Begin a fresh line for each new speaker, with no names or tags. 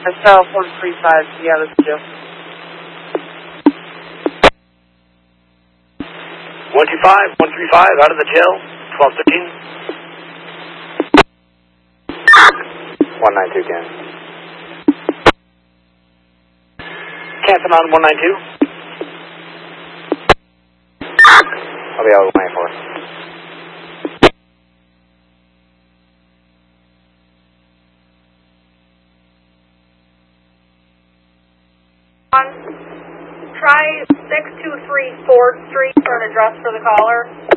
South 135, yeah, this is Joe.
125, 135, out of the jail, 1213.
192 again.
Canton on 192.
I'll be out of 94.
Try 623 Ford Street for an address for the caller.